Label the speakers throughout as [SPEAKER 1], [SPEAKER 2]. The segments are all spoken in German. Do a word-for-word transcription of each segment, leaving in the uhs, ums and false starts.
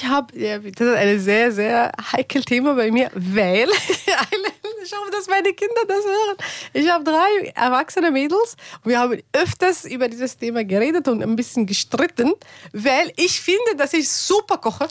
[SPEAKER 1] ich habe, ja, das ist ein sehr, sehr heikles Thema bei mir, weil, ich hoffe, dass meine Kinder das hören. Ich habe drei erwachsene Mädels und wir haben öfters über dieses Thema geredet und ein bisschen gestritten, weil ich finde, dass ich super koche.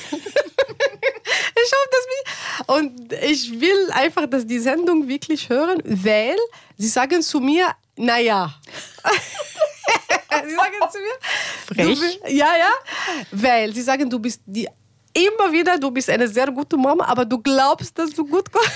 [SPEAKER 1] Ich hoffe, dass mich, und ich will einfach, dass die Sendung wirklich hören, weil sie sagen zu mir, naja. Sie sagen zu mir,
[SPEAKER 2] frech.
[SPEAKER 1] Bist, ja, ja, weil sie sagen, du bist die, immer wieder, du bist eine sehr gute Mama, aber du glaubst, dass du gut kochst.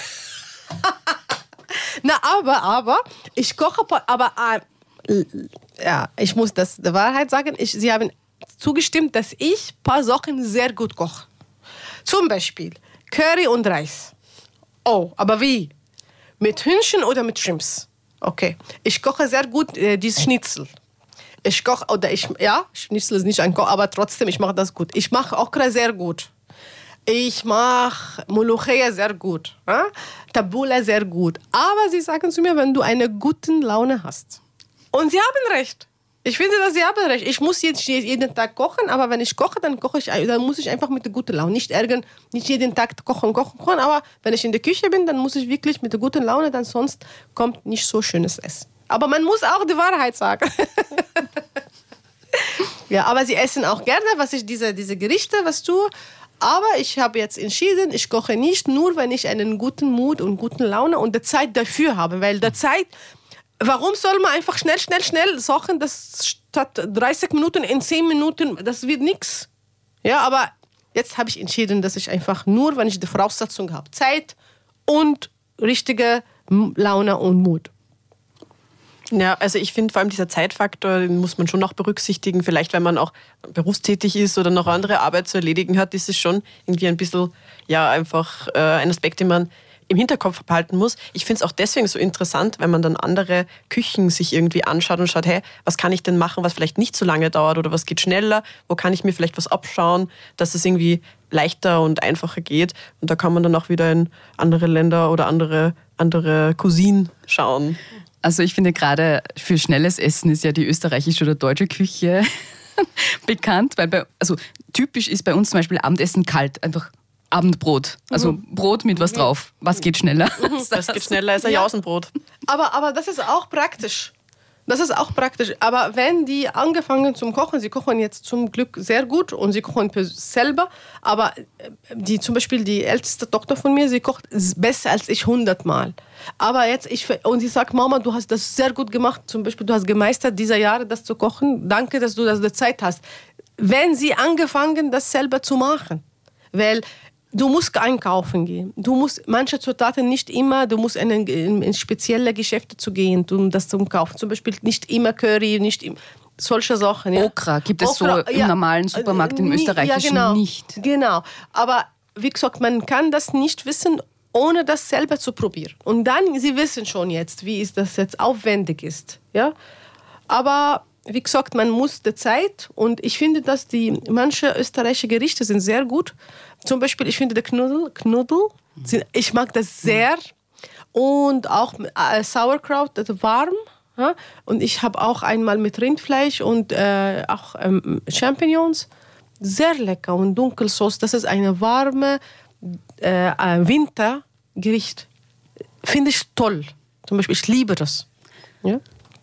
[SPEAKER 1] Na, aber, aber, ich koche, aber, äh, ja, ich muss das der Wahrheit sagen, ich, sie haben zugestimmt, dass ich ein paar Sachen sehr gut koche. Zum Beispiel Curry und Reis. Oh, aber wie? Mit Hühnchen oder mit Shrimps? Okay, ich koche sehr gut äh, dieses Schnitzel. Ich koche, oder ich, ja, Schnitzel ist nicht ein Koch, aber trotzdem, ich mache das gut. Ich mache Okra sehr gut. Ich mache Molocheia sehr gut. Äh? Tabbouleh sehr gut. Aber sie sagen zu mir, wenn du eine gute Laune hast. Und sie haben recht. Ich finde, dass sie haben recht. Ich muss jetzt jeden Tag kochen, aber wenn ich koche, dann koche ich, dann muss ich einfach mit der guten Laune. Nicht ärgern, nicht jeden Tag kochen, kochen, kochen. Aber wenn ich in der Küche bin, dann muss ich wirklich mit der guten Laune, denn sonst kommt nicht so schönes Essen. Aber man muss auch die Wahrheit sagen. Ja, aber sie essen auch gerne, was ich diese, diese Gerichte, was tue. Aber ich habe jetzt entschieden, ich koche nicht nur, wenn ich einen guten Mut und guten Laune und die Zeit dafür habe. Weil der Zeit, warum soll man einfach schnell, schnell, schnell Sachen, das statt dreißig Minuten in zehn Minuten, das wird nichts. Ja, aber jetzt habe ich entschieden, dass ich einfach nur, wenn ich die Voraussetzung habe, Zeit und richtige Laune und Mut.
[SPEAKER 2] Ja, also ich finde vor allem dieser Zeitfaktor, den muss man schon noch berücksichtigen. Vielleicht, wenn man auch berufstätig ist oder noch andere Arbeit zu erledigen hat, ist es schon irgendwie ein bisschen, ja, einfach äh, ein Aspekt, den man im Hinterkopf behalten muss. Ich finde es auch deswegen so interessant, wenn man dann andere Küchen sich irgendwie anschaut und schaut, hey, was kann ich denn machen, was vielleicht nicht so lange dauert oder was geht schneller, wo kann ich mir vielleicht was abschauen, dass es irgendwie leichter und einfacher geht. Und da kann man dann auch wieder in andere Länder oder andere, andere Cuisine schauen.
[SPEAKER 3] Also ich finde, gerade für schnelles Essen ist ja die österreichische oder deutsche Küche bekannt, weil bei, also typisch ist bei uns zum Beispiel Abendessen kalt, einfach Abendbrot, also mhm. Brot mit was drauf. Was geht schneller?
[SPEAKER 2] Das geht schneller als ein
[SPEAKER 1] ja.
[SPEAKER 2] Jausenbrot.
[SPEAKER 1] Aber, aber das ist auch praktisch. Das ist auch praktisch. Aber wenn die angefangen zum Kochen, sie kochen jetzt zum Glück sehr gut und sie kochen selber, aber die, zum Beispiel die älteste Tochter von mir, sie kocht besser als ich hundertmal. Aber jetzt, ich, und sie sagt, Mama, du hast das sehr gut gemacht. Zum Beispiel, du hast gemeistert, diese Jahre das zu kochen. Danke, dass du das die Zeit hast. Wenn sie angefangen, das selber zu machen. Weil du musst einkaufen gehen. Du musst manche Zutaten nicht immer, du musst in, in, in spezielle Geschäfte zu gehen, um das zu kaufen. Zum Beispiel nicht immer Curry, nicht immer, solche Sachen. Ja.
[SPEAKER 3] Okra gibt es
[SPEAKER 1] Okra,
[SPEAKER 3] so im
[SPEAKER 1] ja,
[SPEAKER 3] normalen Supermarkt, im österreichischen
[SPEAKER 1] ja, genau,
[SPEAKER 3] nicht.
[SPEAKER 1] Genau, aber wie gesagt, man kann das nicht wissen, ohne das selber zu probieren. Und dann, sie wissen schon jetzt, wie es das jetzt aufwendig ist. Ja? Aber wie gesagt, man muss die Zeit und ich finde, dass die manche österreichische Gerichte sind sehr gut. Zum Beispiel, ich finde die Knödel, Knödel sind, ich mag das sehr. Und auch äh, Sauerkraut, das ist warm. Ja? Und ich habe auch einmal mit Rindfleisch und äh, auch ähm, Champignons. Sehr lecker und Dunkelsauce. Das ist eine warme äh, Wintergericht. Finde ich toll. Zum Beispiel, ich liebe das. Ja?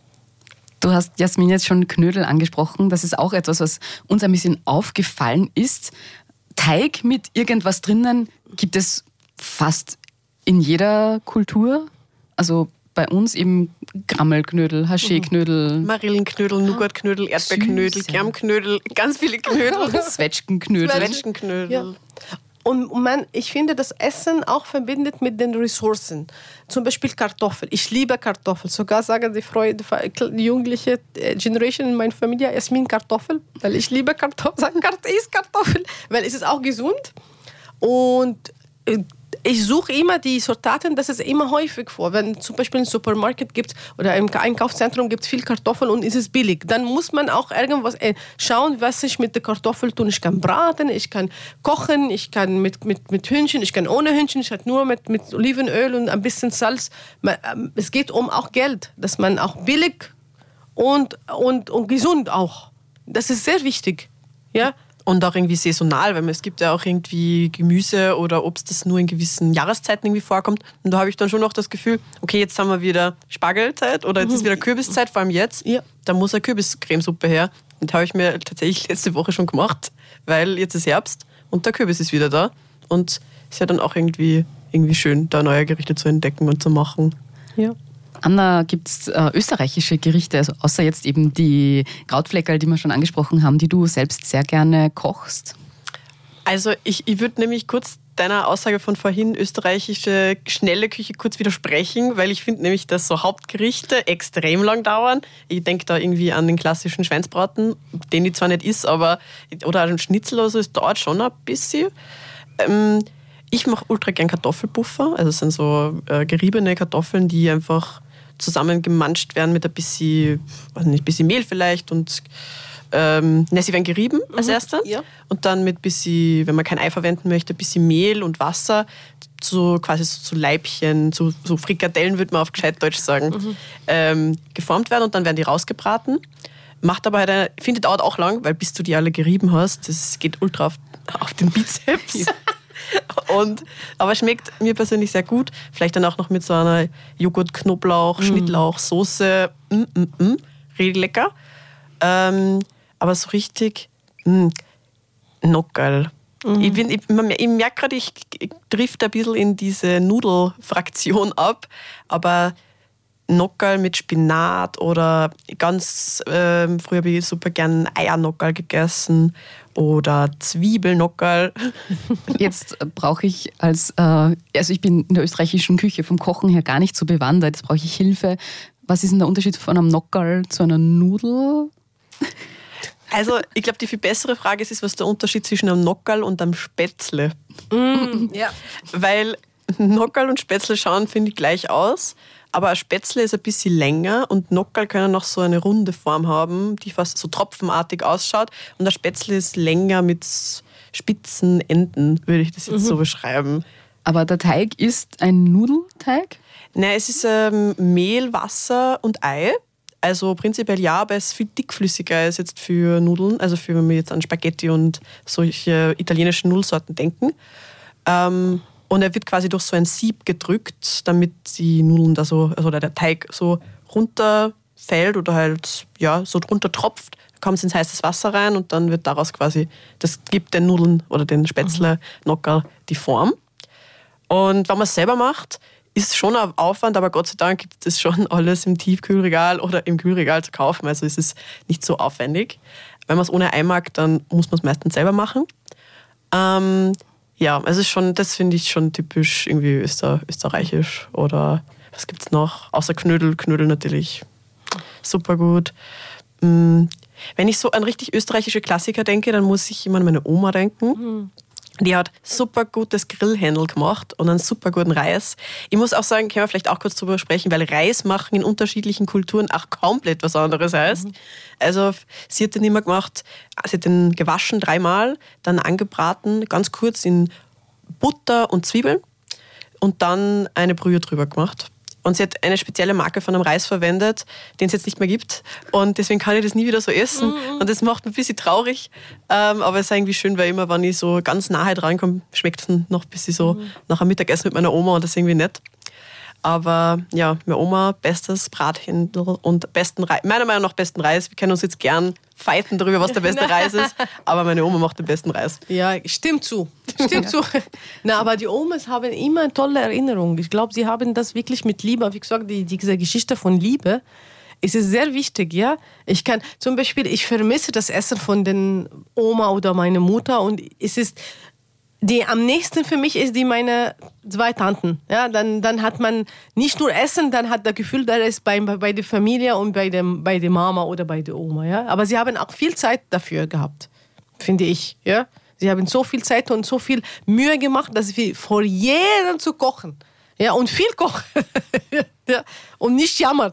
[SPEAKER 3] Du hast, Jasmin, jetzt schon Knödel angesprochen. Das ist auch etwas, was uns ein bisschen aufgefallen ist. Teig mit irgendwas drinnen gibt es fast in jeder Kultur. Also bei uns eben Grammelknödel, Haché-Knödel.
[SPEAKER 2] Marillenknödel, Nougatknödel, Erdbeerknödel, Germknödel, ganz viele Knödel.
[SPEAKER 3] Zwetschgenknödel.
[SPEAKER 2] Zwetschgenknödel.
[SPEAKER 1] Ja. Und man, ich finde, das Essen auch verbindet mit den Ressourcen. Zum Beispiel Kartoffel. Ich liebe Kartoffel. Sogar sagen die Freunde, die jugendliche Generation in meiner Familie, Jasmin Kartoffel. Weil ich liebe Kartoffel. Sagen, ist Kartoffel. Weil es ist auch gesund. Und ich suche immer die Zutaten, das ist immer häufig vor. Wenn zum Beispiel ein Supermarkt gibt oder im Einkaufszentrum gibt es viel Kartoffeln und es ist billig, dann muss man auch irgendwas schauen, was ich mit der Kartoffel tun. Ich kann braten, ich kann kochen, ich kann mit, mit, mit Hühnchen, ich kann ohne Hühnchen, ich kann nur mit, mit Olivenöl und ein bisschen Salz. Es geht um auch Geld, dass man auch billig und, und, und gesund auch. Das ist sehr wichtig. Ja?
[SPEAKER 2] Und auch irgendwie saisonal, weil es gibt ja auch irgendwie Gemüse oder Obst, das nur in gewissen Jahreszeiten irgendwie vorkommt. Und da habe ich dann schon noch das Gefühl, okay, jetzt haben wir wieder Spargelzeit oder jetzt ist wieder Kürbiszeit, vor allem jetzt.
[SPEAKER 1] Ja.
[SPEAKER 2] Da muss eine Kürbiscremesuppe her. Und habe ich mir tatsächlich letzte Woche schon gemacht, weil jetzt ist Herbst und der Kürbis ist wieder da. Und es ist ja dann auch irgendwie, irgendwie schön, da neue Gerichte zu entdecken und zu machen.
[SPEAKER 1] Ja.
[SPEAKER 3] Anna, gibt es äh, österreichische Gerichte, also außer jetzt eben die Krautfleckerl, die wir schon angesprochen haben, die du selbst sehr gerne kochst?
[SPEAKER 2] Also ich, ich würde nämlich kurz deiner Aussage von vorhin, österreichische schnelle Küche, kurz widersprechen, weil ich finde nämlich, dass so Hauptgerichte extrem lang dauern. Ich denke da irgendwie an den klassischen Schweinsbraten, den ich zwar nicht is, aber oder einen Schnitzel oder so, es dauert schon ein bisschen. Ähm, ich mache ultra gern Kartoffelpuffer, also es sind so äh, geriebene Kartoffeln, die einfach zusammengemanscht werden mit ein bisschen, weiß nicht, ein bisschen Mehl vielleicht und ähm, ne, sie werden gerieben als
[SPEAKER 1] Mhm,
[SPEAKER 2] erstes
[SPEAKER 1] ja.
[SPEAKER 2] und dann mit ein bisschen, wenn man kein Ei verwenden möchte, ein bisschen Mehl und Wasser zu quasi so zu Leibchen, zu so Frikadellen würde man auf gescheit Deutsch sagen,
[SPEAKER 1] Mhm.
[SPEAKER 2] ähm, geformt werden und dann werden die rausgebraten. Macht aber halt, eine, finde dauert auch lang, weil bis du die alle gerieben hast, das geht ultra auf, auf den Bizeps. Und, aber schmeckt mir persönlich sehr gut. Vielleicht dann auch noch mit so einer Joghurt, Knoblauch, Schnittlauch, Soße. Mm, mm, mm. Richtig lecker. Ähm, aber so richtig mm, noch geil. Ich, bin, ich, ich merke gerade, ich, ich drifte ein bisschen in diese Nudelfraktion ab. Aber Nockerl mit Spinat oder ganz ähm, früher habe ich super gern Eiernockerl gegessen oder Zwiebelnockerl.
[SPEAKER 3] Jetzt brauche ich als, äh, also ich bin in der österreichischen Küche vom Kochen her gar nicht so bewandert, jetzt brauche ich Hilfe. Was ist denn der Unterschied von einem Nockerl zu einer Nudel?
[SPEAKER 2] Also ich glaube, die viel bessere Frage ist, ist, was der Unterschied zwischen einem Nockerl und einem Spätzle?
[SPEAKER 1] Mm, ja.
[SPEAKER 2] Weil Nockerl und Spätzle schauen, finde ich, gleich aus. Aber ein Spätzle ist ein bisschen länger und Nockerl können noch so eine runde Form haben, die fast so tropfenartig ausschaut. Und der Spätzle ist länger mit spitzen Enden, würde ich das jetzt so beschreiben.
[SPEAKER 3] Aber der Teig ist ein Nudelteig?
[SPEAKER 2] Nein, es ist ähm, Mehl, Wasser und Ei. Also prinzipiell ja, aber es ist viel dickflüssiger als jetzt für Nudeln. Also für, wenn wir jetzt an Spaghetti und solche italienischen Nudelsorten denken. Ähm, Und er wird quasi durch so ein Sieb gedrückt, damit die Nudeln da so, also der Teig so runterfällt oder halt ja, so drunter tropft. Kommt es ins heißes Wasser rein und dann wird daraus quasi, das gibt den Nudeln oder den Spätzle, Nockerl die Form. Und wenn man es selber macht, ist schon ein Aufwand, aber Gott sei Dank gibt es schon alles im Tiefkühlregal oder im Kühlregal zu kaufen. Also es ist nicht so aufwendig. Wenn man es ohne Ei mag, dann muss man es meistens selber machen. Ähm, Ja, also schon, das finde ich schon typisch irgendwie öster, österreichisch. Oder was gibt es noch? Außer Knödel, Knödel natürlich super gut. Wenn ich so an richtig österreichische Klassiker denke, dann muss ich immer an meine Oma denken. Mhm. Die hat super gutes Grillhändel gemacht und einen super guten Reis. Ich muss auch sagen, können wir vielleicht auch kurz drüber sprechen, weil Reis machen in unterschiedlichen Kulturen auch komplett was anderes heißt. Mhm. Also sie hat den immer gemacht, sie hat den gewaschen dreimal, dann angebraten, ganz kurz in Butter und Zwiebeln und dann eine Brühe drüber gemacht. Und sie hat eine spezielle Marke von einem Reis verwendet, den es jetzt nicht mehr gibt. Und deswegen kann ich das nie wieder so essen. Mm. Und das macht mich ein bisschen traurig. Ähm, aber es ist irgendwie schön, weil immer, wenn ich so ganz nahe dran komme, schmeckt es dann noch ein bisschen so mm. nach einem Mittagessen mit meiner Oma und das ist irgendwie nett. Aber ja, meine Oma, bestes Brathändel und besten Reis. Meiner Meinung nach besten Reis. Wir können uns jetzt gern fighten darüber, was der beste Reis ist. Aber meine Oma macht den besten Reis.
[SPEAKER 1] Ja, stimmt zu. Stimmt zu. Na, aber die Omas haben immer tolle Erinnerungen. Ich glaube, sie haben das wirklich mit Liebe. Wie gesagt, die, diese Geschichte von Liebe ist sehr wichtig, ja. Ich kann zum Beispiel, ich vermisse das Essen von den Oma oder meiner Mutter und es ist die am nächsten für mich ist die meine zwei Tanten. Ja, dann, dann hat man nicht nur Essen, dann hat das Gefühl, da ist bei, bei der Familie und bei, dem, bei der Mama oder bei der Oma. Ja? Aber sie haben auch viel Zeit dafür gehabt, finde ich. Ja? Sie haben so viel Zeit und so viel Mühe gemacht, dass wir vor jedem zu kochen. Ja, und viel kochen. Ja, und nicht jammern.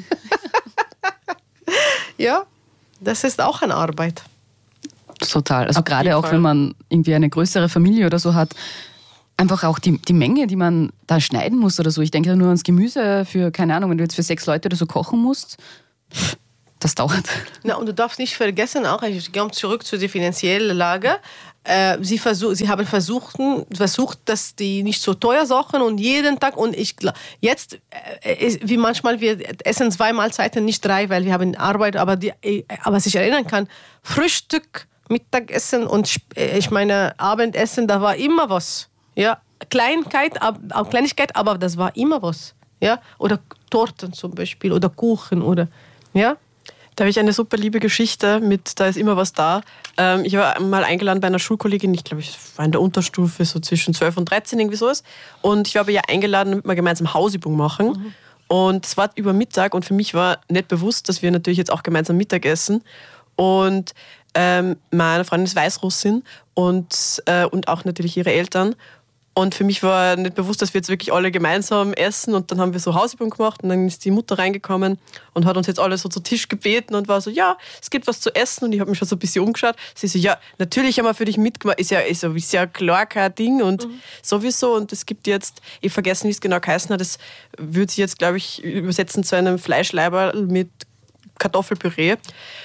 [SPEAKER 1] Ja, das ist auch eine Arbeit.
[SPEAKER 3] Total. Also
[SPEAKER 2] Auf
[SPEAKER 3] gerade auch,
[SPEAKER 2] Fall.
[SPEAKER 3] wenn man irgendwie eine größere Familie oder so hat, einfach auch die, die Menge, die man da schneiden muss oder so. Ich denke nur ans Gemüse für, keine Ahnung, wenn du jetzt für sechs Leute oder so kochen musst, das dauert.
[SPEAKER 1] Na, und du darfst nicht vergessen, auch ich gehe zurück zu der finanziellen Lage. Äh, sie, versuch, sie haben versucht, versucht, dass die nicht so teuer Sachen und jeden Tag und ich jetzt äh, wie manchmal wir essen zwei Mahlzeiten, nicht drei, weil wir haben Arbeit, aber die, aber was ich erinnern kann, Frühstück, Mittagessen und ich meine Abendessen, da war immer was, ja, Kleinigkeit, ab, Kleinigkeit, aber das war immer was, ja, oder Torten zum Beispiel oder Kuchen oder ja.
[SPEAKER 2] Da habe ich eine super liebe Geschichte mit, da ist immer was da. Ähm, ich war mal eingeladen bei einer Schulkollegin, ich glaube, ich war in der Unterstufe, so zwischen zwölf und dreizehn, irgendwie sowas. Und ich war bei ihr eingeladen, damit wir gemeinsam Hausübung machen. Mhm. Und es war über Mittag und für mich war nicht bewusst, dass wir natürlich jetzt auch gemeinsam Mittag essen. Und ähm, meine Freundin ist Weißrussin und, äh, und auch natürlich ihre Eltern. Und für mich war nicht bewusst, dass wir jetzt wirklich alle gemeinsam essen. Und dann haben wir so Hausübung gemacht und dann ist die Mutter reingekommen und hat uns jetzt alle so zu Tisch gebeten und war so, ja, es gibt was zu essen. Und ich habe mich schon so ein bisschen umgeschaut. Sie so, ja, natürlich haben wir für dich mitgemacht. Ist ja, ist ja, ist ja klar kein Ding und mhm. sowieso. Und es gibt jetzt, ich habe vergessen, wie es genau geheißen hat, das würde sich jetzt, glaube ich, übersetzen zu einem Fleischleiberl mit Kartoffelpüree.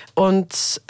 [SPEAKER 2] Und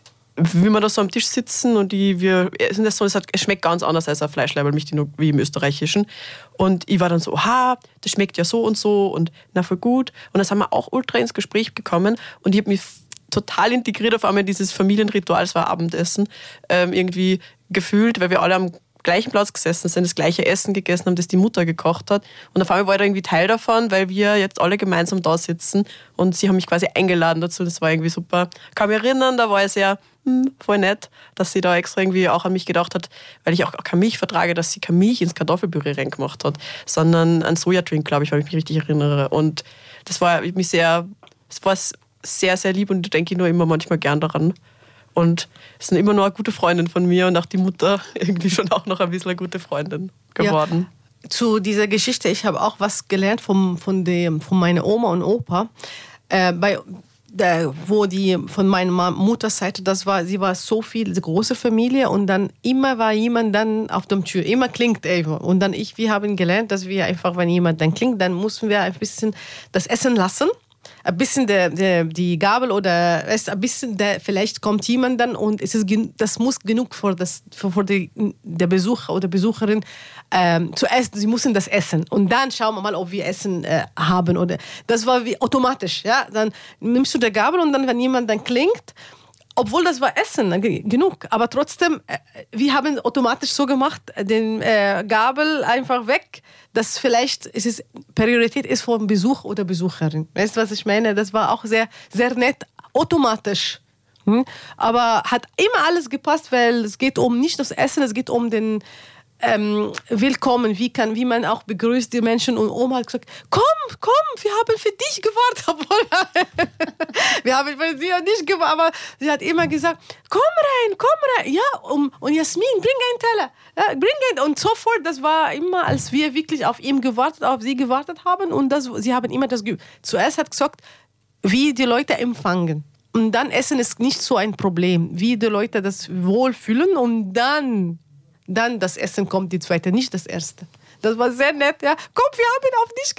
[SPEAKER 2] wie wir da so am Tisch sitzen und die, wir essen das so, es, hat, es schmeckt ganz anders als ein Fleischleiberl, nicht nur wie im Österreichischen. Und ich war dann so, ha, das schmeckt ja so und so und na voll gut. Und dann sind wir auch ultra ins Gespräch gekommen und ich habe mich total integriert auf einmal in dieses Familienritual, es war Abendessen, ähm, irgendwie gefühlt, weil wir alle am gleichen Platz gesessen sind, das gleiche Essen gegessen haben, das die Mutter gekocht hat. Und auf einmal war ich da irgendwie Teil davon, weil wir jetzt alle gemeinsam da sitzen und sie haben mich quasi eingeladen dazu. Das war irgendwie super. Ich kann mich erinnern, da war ich sehr, hm, voll nett, dass sie da extra irgendwie auch an mich gedacht hat, weil ich auch keine Milch vertrage, dass sie keine Milch ins Kartoffelpüree reingemacht hat, sondern einen Sojadrink, glaube ich, wenn ich mich richtig erinnere. Und das war mich sehr, das war sehr, sehr lieb und da denke ich nur immer manchmal gern daran. Und es ist immer noch eine gute Freundin von mir und auch die Mutter irgendwie schon auch noch ein bisschen eine gute Freundin geworden.
[SPEAKER 1] Ja, zu dieser Geschichte, ich habe auch was gelernt vom, von, dem, von meiner Oma und Opa. Äh, bei, der, wo die von meiner Mutterseite, das war, sie war so viel, eine große Familie und dann immer war jemand dann auf der Tür, immer klingt einfach. Und dann ich, wir haben gelernt, dass wir einfach, wenn jemand dann klingt, dann mussten wir ein bisschen das Essen lassen. Ein bisschen der, der, die Gabel oder es ein bisschen der, vielleicht kommt jemand dann und es ist, das muss genug für, das, für, für die, der Besucher oder Besucherin ähm, zu essen. Sie müssen das essen und dann schauen wir mal, ob wir Essen äh, haben oder das war wie automatisch. Ja? Dann nimmst du die Gabel und dann, wenn jemand dann klingt, obwohl das war Essen, genug. Aber trotzdem, wir haben automatisch so gemacht, den äh, Gabel einfach weg, dass vielleicht ist es Priorität ist vom Besuch oder Besucherin. Weißt du, was ich meine? Das war auch sehr, sehr nett, automatisch. Hm? Aber hat immer alles gepasst, weil es geht um nicht das Essen, es geht um den Ähm, willkommen, wie, kann, wie man auch begrüßt die Menschen. Und Oma hat gesagt, komm, komm, wir haben für dich gewartet. Wir haben für sie nicht gewartet, aber sie hat immer gesagt, komm rein, komm rein. Ja, um, und Jasmin, bring einen Teller. Ja, bring einen. Und sofort, das war immer, als wir wirklich auf ihn gewartet, auf sie gewartet haben. Und das, sie haben immer das geübt. Zuerst hat gesagt, wie die Leute empfangen. Und dann Essen ist nicht so ein Problem. Wie die Leute das wohlfühlen und dann... Dann das Essen kommt, die zweite, nicht das erste. Das war sehr nett, ja. Komm, wir haben auf dich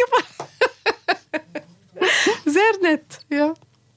[SPEAKER 1] gewartet. Sehr nett, ja.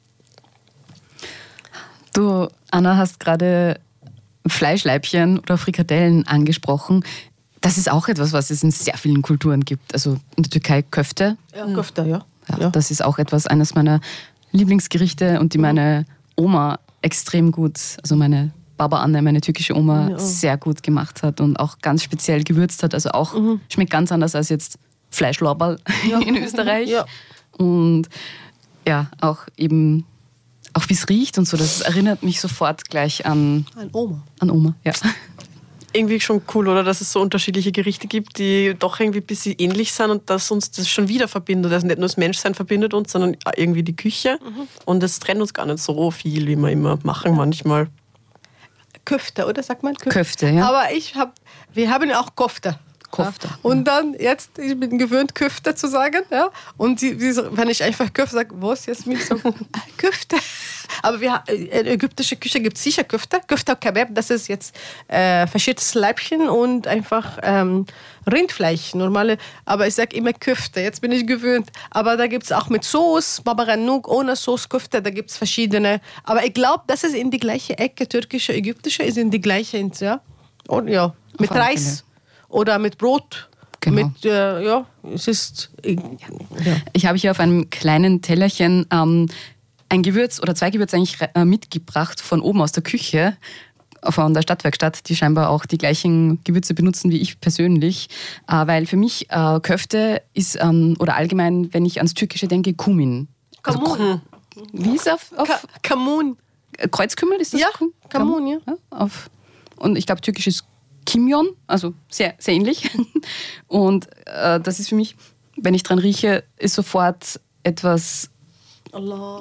[SPEAKER 3] Du, Anna, hast gerade Fleischleibchen oder Frikadellen angesprochen. Das ist auch etwas, was es in sehr vielen Kulturen gibt. Also in der Türkei Köfte.
[SPEAKER 1] Ja, Köfte, ja.
[SPEAKER 3] Ja, ja. Das ist auch etwas, eines meiner Lieblingsgerichte und die meine Oma extrem gut, also meine Baba Anne, meine türkische Oma, ja. sehr gut gemacht hat und auch ganz speziell gewürzt hat. Also auch mhm. schmeckt ganz anders als jetzt Fleischlorberl ja. in Österreich. Ja. Und ja, auch eben, auch wie es riecht und so, das erinnert mich sofort gleich an,
[SPEAKER 1] an Oma.
[SPEAKER 3] An Oma, ja.
[SPEAKER 2] Irgendwie schon cool, oder? Dass es so unterschiedliche Gerichte gibt, die doch irgendwie ein bisschen ähnlich sind und dass uns das schon wieder verbindet. Also nicht nur das Menschsein verbindet uns, sondern irgendwie die Küche. Mhm. Und es trennt uns gar nicht so viel, wie wir immer machen manchmal.
[SPEAKER 1] Köfte, oder sagt man? Köfte,
[SPEAKER 3] Köfte ja.
[SPEAKER 1] Aber ich hab, wir haben auch Kofte.
[SPEAKER 3] Kofte.
[SPEAKER 1] Ja. Und dann, jetzt, ich bin gewöhnt, Köfte zu sagen. Ja. Und die, die, wenn ich einfach Köfte sage, was jetzt mit so Köfte? Aber wir, in ägyptischer Küche gibt es sicher Köfte. Köfte Kebab, das ist jetzt äh, verschiertes Leibchen und einfach ähm, Rindfleisch, normale. Aber ich sage immer Köfte, jetzt bin ich gewöhnt. Aber da gibt es auch mit Soße, Baba Ganoush, ohne Soße, Köfte, da gibt es verschiedene. Aber ich glaube, das ist in die gleiche Ecke, türkische, ägyptische, ist in die gleiche, ja. Und ja, mit Reis oder mit Brot.
[SPEAKER 3] Genau.
[SPEAKER 1] Mit, äh, ja, es ist... Ich, ja.
[SPEAKER 3] Ich habe hier auf einem kleinen Tellerchen ähm, ein Gewürz oder zwei Gewürze eigentlich äh, mitgebracht von oben aus der Küche, von der Stadtwerkstatt, die scheinbar auch die gleichen Gewürze benutzen wie ich persönlich. Äh, weil für mich äh, Köfte ist, ähm, oder allgemein, wenn ich ans Türkische denke, Kumin. Also,
[SPEAKER 1] Kamun.
[SPEAKER 3] wie ist es auf, auf
[SPEAKER 1] Ka Kamun.
[SPEAKER 3] Kreuzkümmel? Ist das
[SPEAKER 1] Ja,
[SPEAKER 3] Kum-
[SPEAKER 1] Kamun, ja.
[SPEAKER 3] ja auf, und ich glaube, Türkisch ist Kimyon, also sehr, sehr ähnlich. Und äh, das ist für mich, wenn ich dran rieche, ist sofort etwas...
[SPEAKER 1] Allah.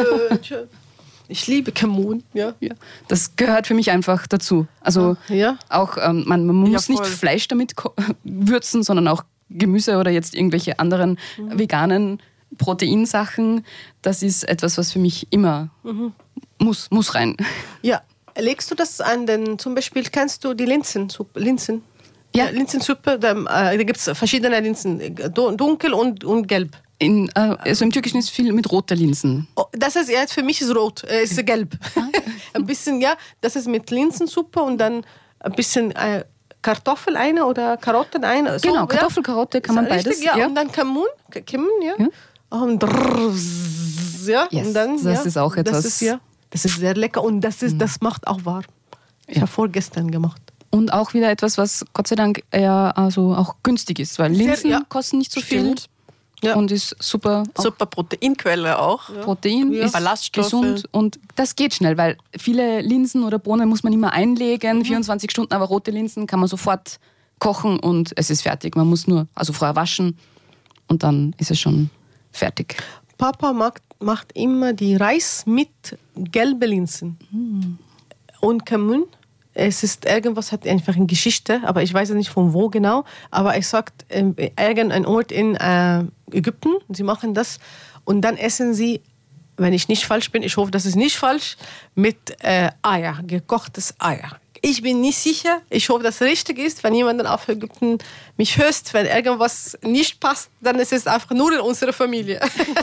[SPEAKER 1] Ich liebe Kamun. Ja.
[SPEAKER 3] Ja, das gehört für mich einfach dazu. Also
[SPEAKER 1] Ja.
[SPEAKER 3] auch, ähm, man, man muss
[SPEAKER 2] Ja,
[SPEAKER 3] nicht
[SPEAKER 2] voll.
[SPEAKER 3] Fleisch damit ko- würzen, sondern auch Gemüse oder jetzt irgendwelche anderen
[SPEAKER 1] Mhm.
[SPEAKER 3] veganen Proteinsachen. Das ist etwas, was für mich immer
[SPEAKER 1] Mhm.
[SPEAKER 3] muss, muss rein.
[SPEAKER 1] Ja. Legst du das an den, zum Beispiel, kennst du die Linsensuppe? Linsen?
[SPEAKER 3] Ja.
[SPEAKER 1] Äh, Linsensuppe, da, äh, da gibt es verschiedene Linsen, du- dunkel und, und gelb.
[SPEAKER 3] In, äh, also im Türkischen ist viel mit roter Linsen.
[SPEAKER 1] Oh, das ist ja, für mich ist rot, äh, ist gelb. Ein bisschen, ja, das ist mit Linsensuppe und dann ein bisschen äh, Kartoffel eine oder Karotten eine. So,
[SPEAKER 3] Genau, Kartoffel, Karotte kann man
[SPEAKER 1] Ist richtig,
[SPEAKER 3] beides.
[SPEAKER 1] Ja.
[SPEAKER 3] Ja.
[SPEAKER 1] Und dann Kamun, Kimmen, ja.
[SPEAKER 3] Ja.
[SPEAKER 1] Und, drrr, zzz, ja.
[SPEAKER 3] Yes,
[SPEAKER 1] und dann,
[SPEAKER 3] das
[SPEAKER 1] ja,
[SPEAKER 3] ist auch etwas-
[SPEAKER 1] Das ist, ja, das ist sehr lecker und das, ist, das macht auch warm. Ich
[SPEAKER 3] Ja.
[SPEAKER 1] habe vorgestern gemacht.
[SPEAKER 3] Und auch wieder etwas, was Gott sei Dank eher also auch günstig ist, weil
[SPEAKER 1] Sehr-
[SPEAKER 3] Linsen
[SPEAKER 1] ja.
[SPEAKER 3] kosten nicht so viel
[SPEAKER 2] Stimmt.
[SPEAKER 1] Ja.
[SPEAKER 3] und ist super, auch
[SPEAKER 2] Super Proteinquelle auch.
[SPEAKER 3] Protein,
[SPEAKER 1] Ja.
[SPEAKER 3] ist
[SPEAKER 2] Ballaststoffe.
[SPEAKER 3] gesund und das geht schnell, weil viele Linsen oder Bohnen muss man immer einlegen,
[SPEAKER 1] Mhm.
[SPEAKER 3] vierundzwanzig Stunden, aber rote Linsen kann man sofort kochen und es ist fertig. Man muss nur also vorher waschen und dann ist es schon fertig.
[SPEAKER 1] Papa macht, macht immer die Reis mit gelben Linsen und Kamun. Es ist irgendwas, hat einfach eine Geschichte, aber ich weiß nicht von wo genau. Aber es sagt, ähm, irgendein Ort in äh, Ägypten, sie machen das und dann essen sie, wenn ich nicht falsch bin, ich hoffe, das ist nicht falsch, mit äh, Eier, gekochtes Eier. Ich bin nicht sicher, ich hoffe, dass es richtig ist. Wenn jemand auf Ägypten mich hört, wenn irgendwas nicht passt, dann ist es einfach nur in unserer Familie.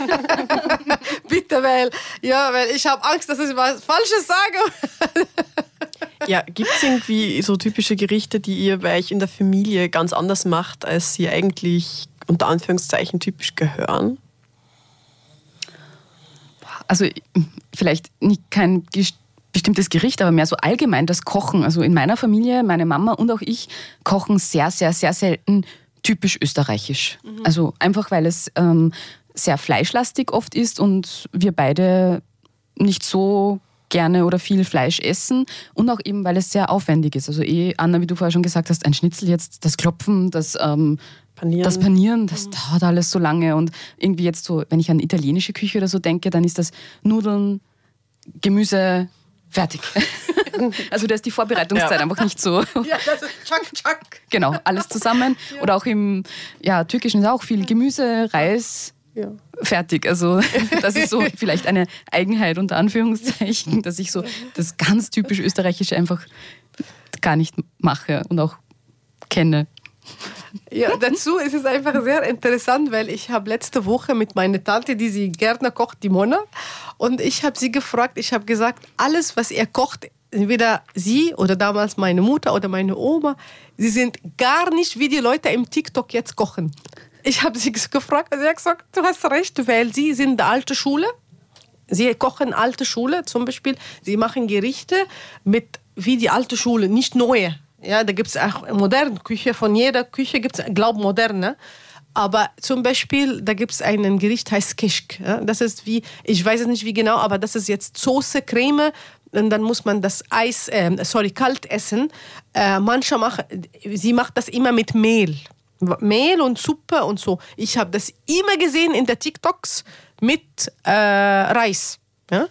[SPEAKER 1] Bitte, weil, ja, weil ich habe Angst, dass ich was Falsches sage.
[SPEAKER 2] Ja, gibt es irgendwie so typische Gerichte, die ihr bei euch in der Familie ganz anders macht, als sie eigentlich unter Anführungszeichen typisch gehören?
[SPEAKER 3] Also vielleicht nicht kein ges- bestimmtes Gericht, aber mehr so allgemein das Kochen. Also in meiner Familie, meine Mama und auch ich kochen sehr, sehr, sehr selten typisch österreichisch. Also einfach, weil es ähm, sehr fleischlastig oft ist und wir beide nicht so gerne oder viel Fleisch essen und auch eben, weil es sehr aufwendig ist. Also eh, Anna, wie du vorher schon gesagt hast, ein Schnitzel jetzt, das Klopfen, das ähm,
[SPEAKER 2] Panieren.
[SPEAKER 3] Das Panieren, das dauert alles so lange und irgendwie jetzt so, wenn ich an italienische Küche oder so denke, dann ist das Nudeln, Gemüse, fertig. Also da ist die Vorbereitungszeit
[SPEAKER 2] Ja.
[SPEAKER 3] einfach nicht so.
[SPEAKER 1] Ja, das ist Chak Chak.
[SPEAKER 3] Genau, alles zusammen. Oder auch im ja, Türkischen ist auch viel Gemüse, Reis,
[SPEAKER 1] Ja.
[SPEAKER 3] fertig. Also das ist so vielleicht eine Eigenheit unter Anführungszeichen, dass ich so das ganz typisch Österreichische einfach gar nicht mache und auch kenne.
[SPEAKER 1] Ja, dazu ist es einfach sehr interessant, weil ich habe letzte Woche mit meiner Tante, die sie gerne kocht, die Mona, und ich habe sie gefragt, ich habe gesagt, alles, was ihr kocht, entweder sie oder damals meine Mutter oder meine Oma, sie sind gar nicht wie die Leute im TikTok jetzt kochen. Ich habe sie gefragt und sie hat gesagt, du hast recht, weil sie sind der alte Schule. Sie kochen alte Schule zum Beispiel. Sie machen Gerichte mit wie die alte Schule, nicht neue. Ja, da gibt es auch moderne Küche. Von jeder Küche gibt es, glaube moderne. Aber zum Beispiel, da gibt es ein Gericht, heißt Keşk. Ja, das ist wie, ich weiß es nicht wie genau, aber das ist jetzt Soße, Creme. Und dann muss man das Eis, äh, sorry, kalt essen. Äh, manche machen, sie macht das immer mit Mehl. Mehl und Suppe und so. Ich habe das immer gesehen in der TikToks mit äh, Reis. Ja?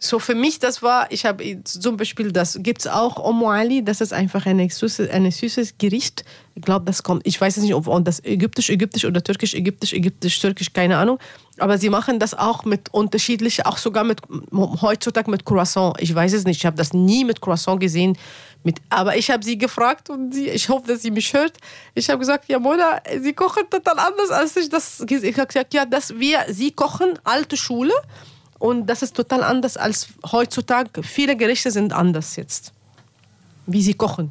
[SPEAKER 1] So für mich, das war, ich habe zum Beispiel, das gibt es auch Omo Ali, das ist einfach ein süßes, ein süßes Gericht. Ich glaube, das kommt, ich weiß es nicht, ob das ägyptisch, ägyptisch oder türkisch, ägyptisch, ägyptisch, türkisch, keine Ahnung. Aber sie machen das auch mit unterschiedlichen, auch sogar mit, heutzutage mit Croissant. Ich weiß es nicht, ich habe das nie mit Croissant gesehen. Mit, aber ich habe sie gefragt und sie, ich hoffe, dass sie mich hört. Ich habe gesagt, ja Mona, sie kochen total anders als ich das. Ich habe gesagt, ja, dass wir, sie kochen alte Schule. Und das ist total anders als heutzutage. Viele Gerichte sind anders jetzt, wie sie kochen.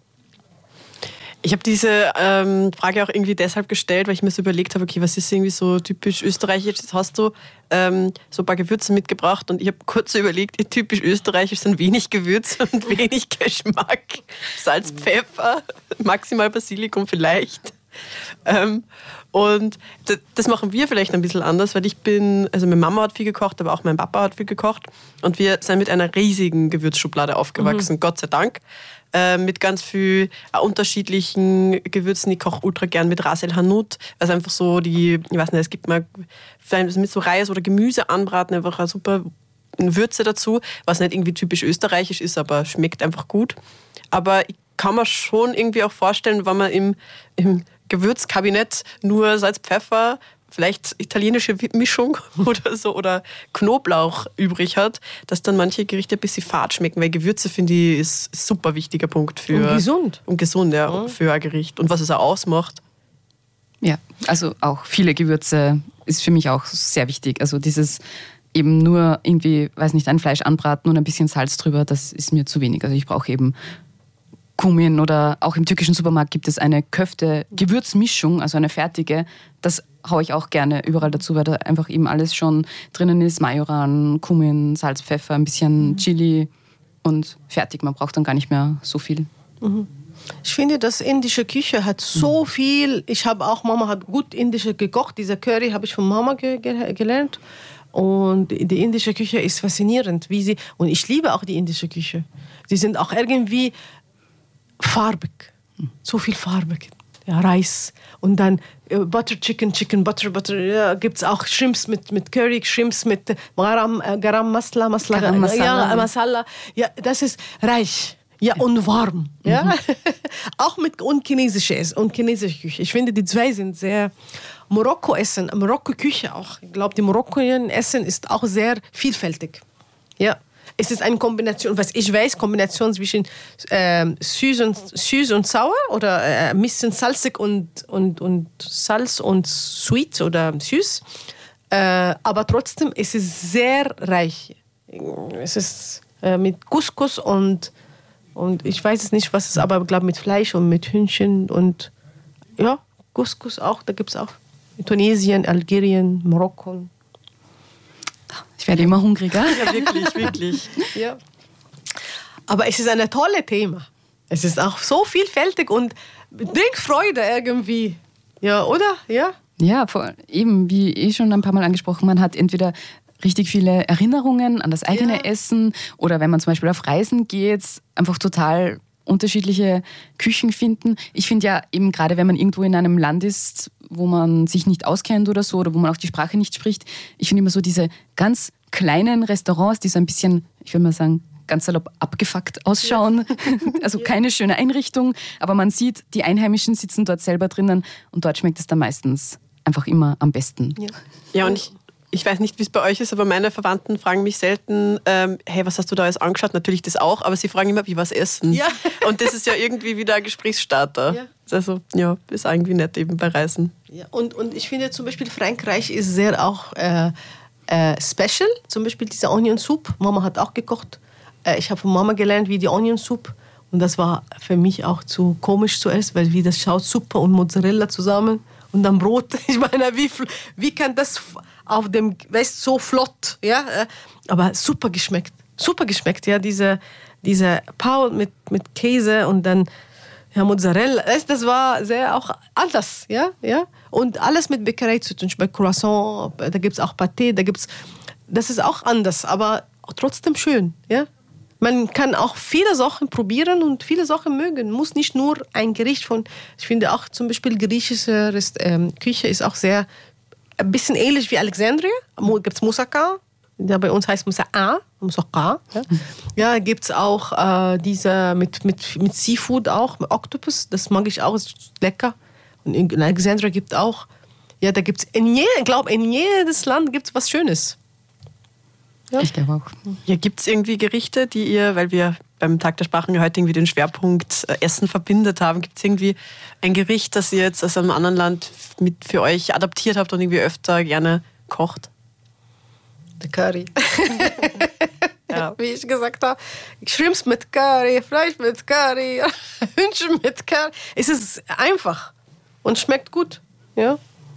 [SPEAKER 2] Ich habe diese ähm, Frage auch irgendwie deshalb gestellt, weil ich mir so überlegt habe, okay, was ist irgendwie so typisch österreichisch? Jetzt hast du ähm, so ein paar Gewürze mitgebracht und ich habe kurz so überlegt, typisch österreichisch sind wenig Gewürz und wenig Geschmack. Salz, Pfeffer, maximal Basilikum vielleicht. Ähm, und das machen wir vielleicht ein bisschen anders, weil ich bin, also meine Mama hat viel gekocht, aber auch mein Papa hat viel gekocht und wir sind mit einer riesigen Gewürzschublade aufgewachsen, mhm. Gott sei Dank, äh, mit ganz viel äh, unterschiedlichen Gewürzen. Ich koche ultra gern mit Ras El Hanout, also einfach so die, ich weiß nicht, es gibt mal mit so Reis oder Gemüse anbraten, einfach eine super Würze dazu, was nicht irgendwie typisch österreichisch ist, aber schmeckt einfach gut. Aber ich kann mir schon irgendwie auch vorstellen, wenn man im, im Gewürzkabinett nur Salz, Pfeffer, vielleicht italienische Mischung oder so oder Knoblauch übrig hat, dass dann manche Gerichte ein bisschen fad schmecken, weil Gewürze, finde ich, ist ein super wichtiger Punkt für...
[SPEAKER 1] Und gesund.
[SPEAKER 2] Und gesund, ja, ja, für ein Gericht. Und was es auch ausmacht.
[SPEAKER 3] Ja, also auch viele Gewürze ist für mich auch sehr wichtig. Also dieses eben nur irgendwie, weiß nicht, ein Fleisch anbraten und ein bisschen Salz drüber, das ist mir zu wenig. Also ich brauche eben Kumin oder auch im türkischen Supermarkt gibt es eine Köfte-Gewürzmischung, also eine fertige. Das haue ich auch gerne überall dazu, weil da einfach eben alles schon drinnen ist. Majoran, Kumin, Salz, Pfeffer, ein bisschen Chili und fertig. Man braucht dann gar nicht mehr so viel.
[SPEAKER 1] Mhm. Ich finde, das indische Küche hat so viel. Ich habe auch, Mama hat gut indische gekocht. Dieser Curry habe ich von Mama ge- ge- gelernt. Und die indische Küche ist faszinierend. Wie sie, und ich liebe auch die indische Küche. Sie sind auch irgendwie farbig. So viel farbig. Ja, Reis. Und dann äh, Butter Chicken, Chicken Butter, Butter. Ja, gibt es auch Shrimps mit, mit Curry, Shrimps mit Garam, äh, Garam Masala, Masala,
[SPEAKER 3] Garam Masala.
[SPEAKER 1] Ja, Masala. Ja, das ist reich. Ja, und warm. Ja? Mhm. Auch mit und chinesische Essen und chinesische Küche. Ich finde, die zwei sind sehr Marokko-Essen, Marokko-Küche auch. Ich glaube, die Marokkaner-Essen ist auch sehr vielfältig. Ja. Es ist eine Kombination, was ich weiß, Kombination zwischen äh, süß, und, süß und sauer oder äh, ein bisschen salzig und, und, und Salz und sweet oder süß. Äh, aber trotzdem ist es sehr reich. Es ist äh, mit Couscous und, und ich weiß es nicht, was es ist, aber ich glaube mit Fleisch und mit Hühnchen und ja, Couscous auch, da gibt es auch Tunesien, Algerien, Marokko.
[SPEAKER 3] Ich werde immer hungriger.
[SPEAKER 2] Ja, wirklich, wirklich.
[SPEAKER 1] Ja. Aber es ist ein tolles Thema. Es ist auch so vielfältig und bringt Freude irgendwie. Ja, oder? Ja,
[SPEAKER 3] ja vor, eben, wie eh schon ein paar Mal angesprochen, man hat entweder richtig viele Erinnerungen an das eigene ja. Essen oder wenn man zum Beispiel auf Reisen geht, einfach total unterschiedliche Küchen finden. Ich finde ja eben gerade, wenn man irgendwo in einem Land ist, wo man sich nicht auskennt oder so oder wo man auch die Sprache nicht spricht, ich finde immer so diese ganz kleinen Restaurants, die so ein bisschen, ich würde mal sagen, ganz salopp abgefuckt ausschauen. Ja. Also keine schöne Einrichtung, aber man sieht, die Einheimischen sitzen dort selber drinnen und dort schmeckt es dann meistens einfach immer am besten.
[SPEAKER 2] Ja, ja und ich Ich weiß nicht, wie es bei euch ist, aber meine Verwandten fragen mich selten, ähm, hey, was hast du da alles angeschaut? Natürlich das auch, aber sie fragen immer, wie was essen? Ja. Und das ist ja irgendwie wieder ein Gesprächsstarter. Ja. Also, ja, ist irgendwie nett eben bei Reisen.
[SPEAKER 1] Ja. Und, und ich finde zum Beispiel, Frankreich ist sehr auch äh, äh, special. Zum Beispiel dieser Onion Soup. Mama hat auch gekocht. Äh, ich habe von Mama gelernt, wie die Onion Soup. Und das war für mich auch zu komisch zu essen, weil wie das schaut, Suppe und Mozzarella zusammen. Und dann Brot. Ich meine, wie, wie kann das auf dem, weißt so flott, ja? Aber super geschmeckt. Super geschmeckt, ja, diese, diese Paul mit, mit Käse und dann ja, Mozzarella. Das war sehr auch anders, ja, ja. Und alles mit Bäckerei zu tun. Bei Croissant, da gibt es auch Pâté, da gibt's, das ist auch anders, aber trotzdem schön, ja. Man kann auch viele Sachen probieren und viele Sachen mögen. Muss nicht nur ein Gericht von, ich finde auch zum Beispiel griechische Rest, ähm, Küche ist auch sehr, ein bisschen ähnlich wie Alexandria. Gibt es Moussaka, Ja, bei uns heißt Musa'a, Musa'a. Ja, ja gibt es auch äh, diese mit, mit, mit Seafood auch, mit Oktopus. Das mag ich auch, ist lecker. Und in Alexandria gibt es auch. Ja, da gibt es in jedem, ich glaube, in jedes Land gibt es was Schönes.
[SPEAKER 3] Ja. Ich glaube auch.
[SPEAKER 2] Ja, gibt es irgendwie Gerichte, die ihr, weil wir beim Tag der Sprachen heute irgendwie den Schwerpunkt Essen verbindet haben, gibt es irgendwie ein Gericht, das ihr jetzt aus einem anderen Land mit für euch adaptiert habt und irgendwie öfter gerne kocht?
[SPEAKER 1] Der Curry. Ja. Wie ich gesagt habe, Shrimps mit Curry, Fleisch mit Curry, Hühnchen mit Curry. Es ist einfach und schmeckt gut. Ja.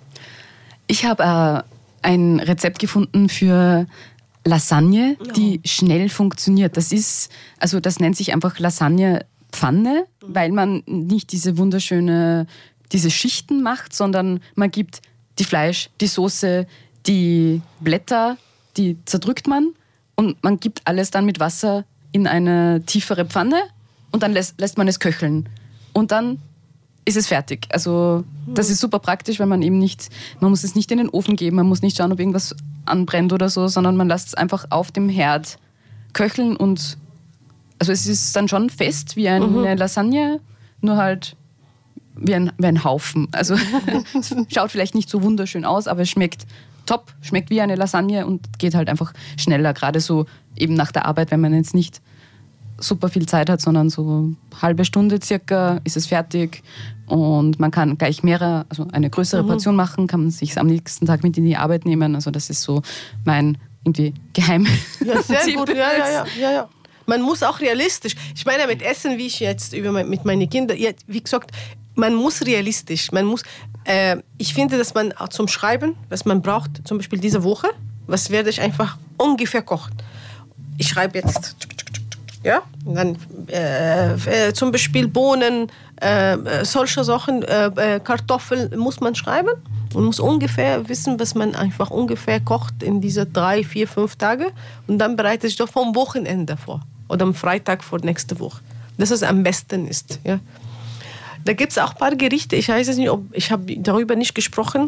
[SPEAKER 3] Ich habe äh, ein Rezept gefunden für Lasagne, die oh. schnell funktioniert. Das ist, also das nennt sich einfach Lasagne-Pfanne, mhm. weil man nicht diese wunderschöne, diese Schichten macht, sondern man gibt die Fleisch, die Soße, die Blätter, die zerdrückt man und man gibt alles dann mit Wasser in eine tiefere Pfanne und dann lässt, lässt man es köcheln. Und dann ist es fertig. Also das ist super praktisch, weil man eben nicht, man muss es nicht in den Ofen geben, man muss nicht schauen, ob irgendwas anbrennt oder so, sondern man lässt es einfach auf dem Herd köcheln und also es ist dann schon fest wie eine mhm. Lasagne, nur halt wie ein, wie ein Haufen. Also es schaut vielleicht nicht so wunderschön aus, aber es schmeckt top, schmeckt wie eine Lasagne und geht halt einfach schneller, gerade so eben nach der Arbeit, wenn man jetzt nicht super viel Zeit hat, sondern so eine halbe Stunde circa ist es fertig und man kann gleich mehrere, also eine größere mhm. Portion machen, kann man sich am nächsten Tag mit in die Arbeit nehmen. Also das ist so mein irgendwie Geheim.
[SPEAKER 1] Ja, sehr gut. Ja, ja, ja, ja, ja. Man muss auch realistisch. Ich meine mit Essen, wie ich jetzt über mein, mit meinen Kindern, ja, wie gesagt, man muss realistisch. Man muss. Äh, ich finde, dass man auch zum Schreiben, was man braucht, zum Beispiel diese Woche, was werde ich einfach ungefähr kochen. Ich schreibe jetzt. Ja, und dann äh, äh, zum Beispiel Bohnen, äh, solche Sachen, äh, Kartoffeln muss man schreiben und muss ungefähr wissen, was man einfach ungefähr kocht in diese drei, vier, fünf Tage und dann bereite ich doch vom Wochenende vor oder am Freitag vor nächste Woche. Dass es am besten ist. Ja. Da gibt es auch ein paar Gerichte, ich weiß es nicht, ob ich habe darüber nicht gesprochen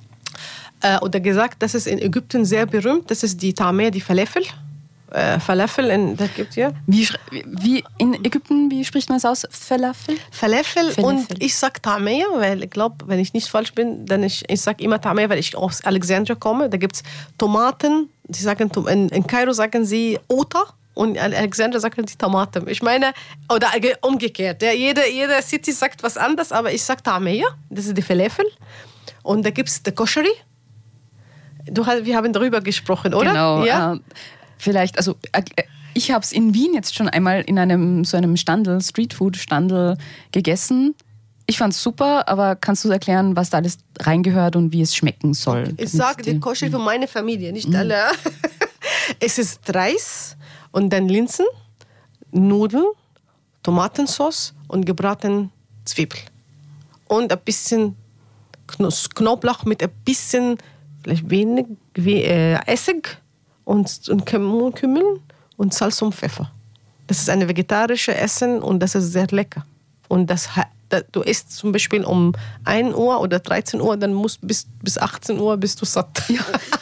[SPEAKER 1] äh, oder gesagt, das ist in Ägypten sehr berühmt, das ist die Tameh, die Falafel. Äh, Falafel, in, das gibt ja.
[SPEAKER 3] Wie, wie in Ägypten, wie spricht man es aus? Falafel?
[SPEAKER 1] Falafel, Falafel. Und ich sage Tameh, weil ich glaube, wenn ich nicht falsch bin, dann ich, ich sage immer Tameh, weil ich aus Alexandria komme. Da gibt es Tomaten, die sagen, in, in Kairo sagen sie Ota und in Alexandria sagen sie Tomaten. Ich meine, oder umgekehrt. Ja, jede, jede City sagt was anderes, aber ich sage Tameh, das ist die Falafel. Und da gibt es die Kosheri. Du, wir haben darüber gesprochen, oder?
[SPEAKER 3] Genau,
[SPEAKER 1] ja.
[SPEAKER 3] Äh, Vielleicht, also ich habe es in Wien jetzt schon einmal in einem so einem Standel, Streetfood-Standel gegessen. Ich fand es super, aber kannst du erklären, was da alles reingehört und wie es schmecken soll?
[SPEAKER 1] Ich sage die Koschel für meine Familie, nicht mhm. alle. Es ist Reis und dann Linsen, Nudeln, Tomatensauce und gebratene Zwiebel. Und ein bisschen Knoblauch mit ein bisschen, vielleicht wenig äh, Essig. Und, und Kümmel und Salz und Pfeffer. Das ist ein vegetarisches Essen und das ist sehr lecker. Und das, du isst zum Beispiel um ein Uhr oder dreizehn Uhr, dann musst bis, bis achtzehn Uhr bist du satt. Ja.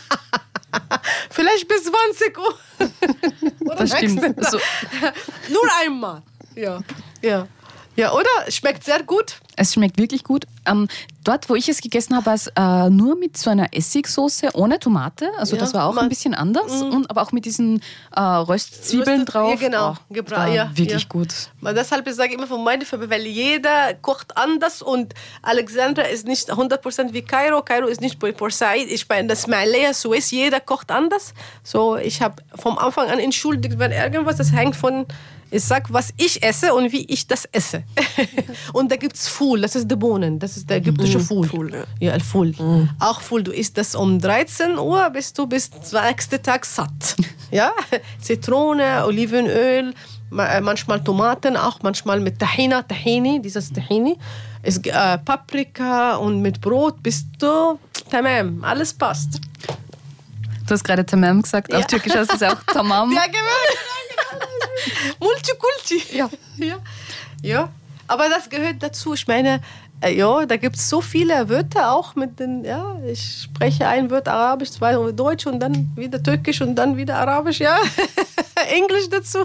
[SPEAKER 1] Vielleicht bis zwanzig Uhr. Oder
[SPEAKER 3] das stimmt. So.
[SPEAKER 1] Nur einmal. Ja. Ja. Ja, oder? Schmeckt sehr gut.
[SPEAKER 3] Es schmeckt wirklich gut. Ähm, dort, wo ich es gegessen habe, war es äh, nur mit so einer Essigsoße ohne Tomate. Also ja, das war auch ein bisschen anders. Mm. Und, aber auch mit diesen äh, Röstzwiebeln Röstet, drauf.
[SPEAKER 1] Ja, genau.
[SPEAKER 3] Oh, Gebra- ja, wirklich ja. gut.
[SPEAKER 1] Weil deshalb sage ich immer von meiner Familie, weil jeder kocht anders und Alexandria ist nicht hundert Prozent wie Kairo. Kairo ist nicht Port-Said. Ich meine, das Malaya, Suez, jeder kocht anders. So, ich habe vom Anfang an entschuldigt, wenn irgendwas, das hängt von... Ich sage, was ich esse und wie ich das esse. Und da gibt es Ful, das ist die Bohnen, das ist der ägyptische Ful. Ful ja, ja Ful. Mm. Auch Ful, du isst das um dreizehn Uhr, bis du bis zum nächsten Tag satt. Ja? Zitrone, Olivenöl, manchmal Tomaten, auch manchmal mit Tahina, Tahini, dieses Tahini. Es, äh, Paprika und mit Brot bist du, tamam, alles passt.
[SPEAKER 3] Du hast gerade Tamam gesagt, ja. Auf Türkisch heißt es auch Tamam.
[SPEAKER 1] Ja, genau. Multikulti.
[SPEAKER 3] Ja.
[SPEAKER 1] Ja. Ja. Aber das gehört dazu. Ich meine, äh, ja, da gibt es so viele Wörter auch mit den, ja, ich spreche ein Wort Arabisch, zwei Deutsch und dann wieder Türkisch und dann wieder Arabisch, ja. Englisch dazu.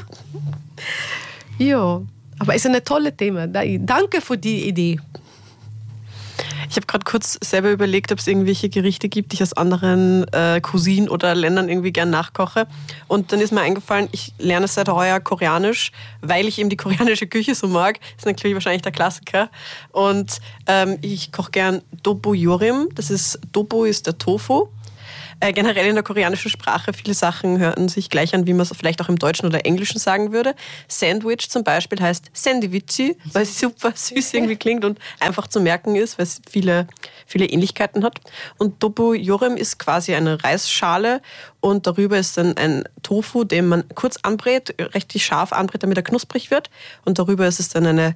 [SPEAKER 1] Ja, aber es ist ein tolles Thema. Danke für die Idee.
[SPEAKER 2] Ich habe gerade kurz selber überlegt, ob es irgendwelche Gerichte gibt, die ich aus anderen äh, Cuisinen oder Ländern irgendwie gern nachkoche. Und dann ist mir eingefallen, ich lerne seit heuer Koreanisch, weil ich eben die koreanische Küche so mag. Das ist natürlich wahrscheinlich der Klassiker. Und ähm, ich koche gern Dobu Yorim. Das ist, Dobu ist der Tofu. Äh, generell in der koreanischen Sprache, viele Sachen hören sich gleich an, wie man es vielleicht auch im Deutschen oder Englischen sagen würde. Sandwich zum Beispiel heißt Sandwichi, weil es super süß irgendwie klingt und einfach zu merken ist, weil es viele, viele Ähnlichkeiten hat. Und Dobu Yorim ist quasi eine Reisschale und darüber ist dann ein Tofu, den man kurz anbrät, richtig scharf anbrät, damit er knusprig wird. Und darüber ist es dann eine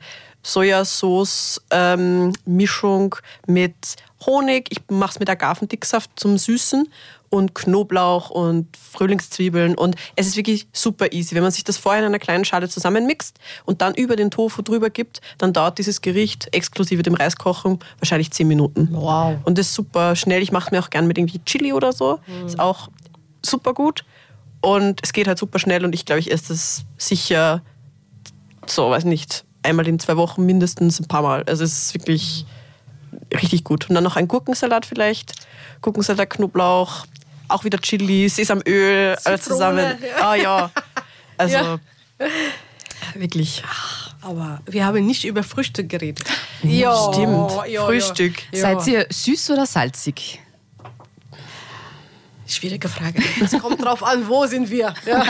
[SPEAKER 2] Sojasauce-Mischung ähm, mit Honig. Ich mache es mit Agavendicksaft zum Süßen und Knoblauch und Frühlingszwiebeln. Und es ist wirklich super easy. Wenn man sich das vorher in einer kleinen Schale zusammenmixt und dann über den Tofu drüber gibt, dann dauert dieses Gericht exklusive dem Reiskochen wahrscheinlich zehn Minuten.
[SPEAKER 1] Wow.
[SPEAKER 2] Und das ist super schnell. Ich mache es mir auch gern mit irgendwie Chili oder so. Mhm. Ist auch super gut. Und es geht halt super schnell und ich glaube, ich esse das sicher so, weiß nicht, einmal in zwei Wochen mindestens ein paar Mal. Also es ist wirklich richtig gut. Und dann noch ein Gurkensalat vielleicht. Gurkensalat, Knoblauch, auch wieder Chili, Sesamöl, alles zusammen. Ja. Ah ja, also ja. Wirklich.
[SPEAKER 1] Aber wir haben nicht über Frühstück geredet.
[SPEAKER 2] Ja, stimmt. Ja, Frühstück.
[SPEAKER 3] Ja. Seid ihr süß oder salzig?
[SPEAKER 1] Schwierige Frage. Es kommt drauf an, wo sind wir. Ja.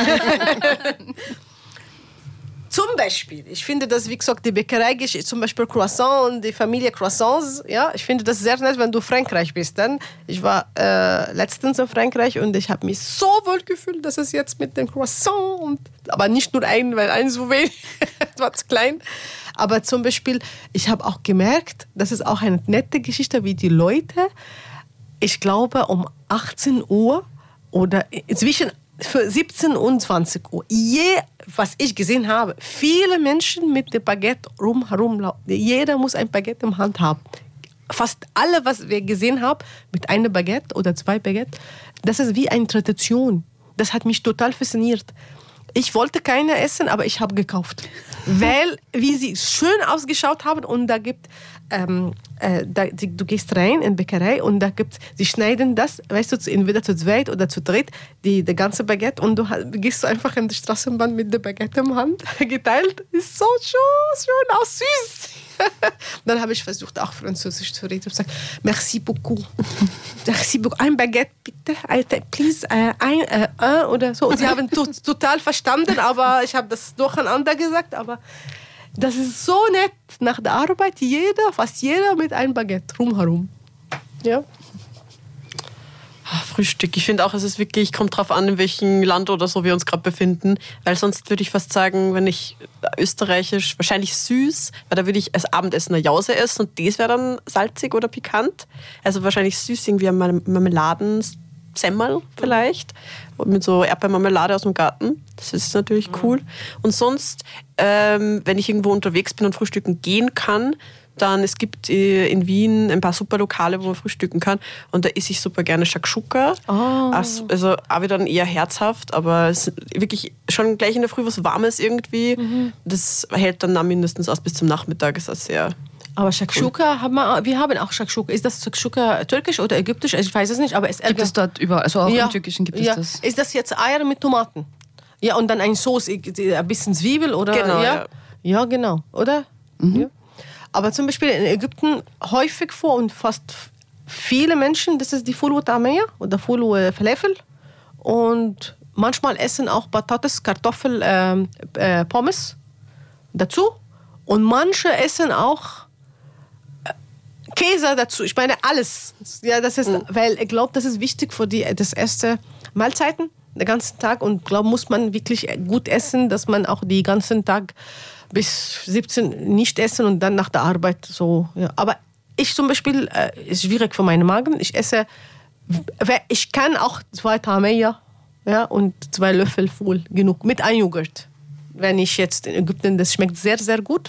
[SPEAKER 1] Zum Beispiel, ich finde das, wie gesagt, die Bäckerei, zum Beispiel Croissant und die Familie Croissants, ja, ich finde das sehr nett, wenn du in Frankreich bist. Dann, ich war äh, letztens in Frankreich und ich habe mich so wohl gefühlt, dass es jetzt mit dem Croissant, und, aber nicht nur ein, weil ein so wenig, das war zu klein. Aber zum Beispiel, ich habe auch gemerkt, das ist auch eine nette Geschichte, wie die Leute, ich glaube, um achtzehn Uhr oder zwischen für siebzehn und zwanzig Uhr. Je, was ich gesehen habe, viele Menschen mit dem Baguette rumherum laufen. Jeder muss ein Baguette im Hand haben. Fast alle, was wir gesehen haben, mit einem Baguette oder zwei Baguette, das ist wie eine Tradition. Das hat mich total fasziniert. Ich wollte keine essen, aber ich habe gekauft. Weil, wie sie schön ausgeschaut haben und da gibt, ähm, äh, da, die, du gehst rein in die Bäckerei und da gibt, sie schneiden das, weißt du, entweder zu zweit oder zu dritt, die, die ganze Baguette und du gehst so einfach in die Straßenbahn mit der Baguette im Hand, geteilt. Ist so schön, schön, auch süß. Dann habe ich versucht, auch Französisch zu reden und gesagt, merci beaucoup. Merci beaucoup. Ein Baguette, bitte. Please, äh, ein, äh, ein oder so. Und sie haben to- total verstanden, aber ich habe das durcheinander gesagt. Aber das ist so nett. Nach der Arbeit, jeder, fast jeder mit einem Baguette rumherum. Ja.
[SPEAKER 2] Frühstück. Ich finde auch, es ist wirklich, kommt drauf an, in welchem Land oder so wir uns gerade befinden. Weil sonst würde ich fast sagen, wenn ich österreichisch, wahrscheinlich süß, weil da würde ich als Abendessen eine Jause essen und das wäre dann salzig oder pikant. Also wahrscheinlich süß, irgendwie ein Marmeladensemmel vielleicht. Und mit so Erdbeermarmelade aus dem Garten. Das ist natürlich cool. Und sonst, ähm, wenn ich irgendwo unterwegs bin und frühstücken gehen kann, dann, es gibt in Wien ein paar super Lokale, wo man frühstücken kann. Und da esse ich super gerne Shakshuka. Oh. Also, also auch wieder eher herzhaft, aber es ist wirklich schon gleich in der Früh was Warmes irgendwie. Mhm. Das hält dann mindestens aus bis zum Nachmittag. Ist das sehr
[SPEAKER 1] aber Shakshuka, cool. haben wir, wir haben auch Shakshuka. Ist das Shakshuka türkisch oder ägyptisch? Ich weiß es nicht, aber es
[SPEAKER 3] gibt es dort überall. Also auch ja. im Türkischen gibt es
[SPEAKER 1] ja.
[SPEAKER 3] das.
[SPEAKER 1] Ist das jetzt Eier mit Tomaten? Ja, und dann ein Sauce, ein bisschen Zwiebel oder?
[SPEAKER 2] Genau,
[SPEAKER 1] ja.
[SPEAKER 2] Ja,
[SPEAKER 1] ja genau, oder? Mhm. Ja. Aber zum Beispiel in Ägypten häufig vor und fast viele Menschen, das ist die Fulu Tamaya oder Fulu Falafel. Und manchmal essen auch Patates, Kartoffel, äh, äh, Pommes dazu. Und manche essen auch äh, Käse dazu. Ich meine alles. Ja, das ist, mhm. weil ich glaube, das ist wichtig für die das erste Mahlzeiten den ganzen Tag. Und ich glaube, muss man wirklich gut essen, dass man auch den ganzen Tag bis siebzehn nicht essen und dann nach der Arbeit so. Ja. Aber ich zum Beispiel, äh, ist schwierig für meinen Magen. Ich esse, ich kann auch zwei Tameya, ja, und zwei Löffel voll genug mit einem Joghurt. Wenn ich jetzt in Ägypten, das schmeckt sehr, sehr gut.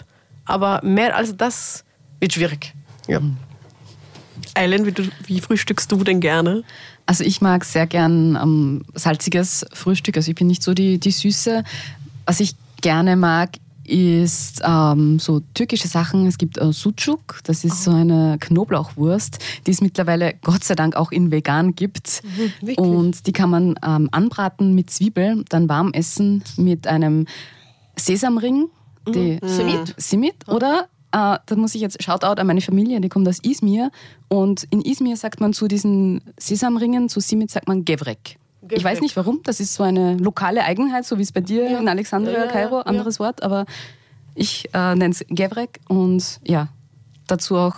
[SPEAKER 1] aber mehr als das wird schwierig. Ja.
[SPEAKER 2] Eileen, wie, du, wie frühstückst du denn gerne?
[SPEAKER 3] Also ich mag sehr gern ähm, salziges Frühstück, also ich bin nicht so die, die Süße. Was ich gerne mag, ist ähm, so türkische Sachen. Es gibt äh, Sucuk, das ist oh. so eine Knoblauchwurst, die es mittlerweile Gott sei Dank auch in vegan gibt. Mhm, und die kann man ähm, anbraten mit Zwiebel, dann warm essen mit einem Sesamring, die
[SPEAKER 1] mhm. Simit,
[SPEAKER 3] Simit oh. oder äh, da muss ich jetzt Shoutout an meine Familie, die kommt aus Izmir und in Izmir sagt man zu diesen Sesamringen, zu Simit sagt man Gevrek. Ich weiß nicht warum, das ist so eine lokale Eigenheit, so wie es bei dir ja. in Alexandria, ja, Kairo, anderes ja. Wort, aber ich äh, nenne es Gevrek und ja, dazu auch,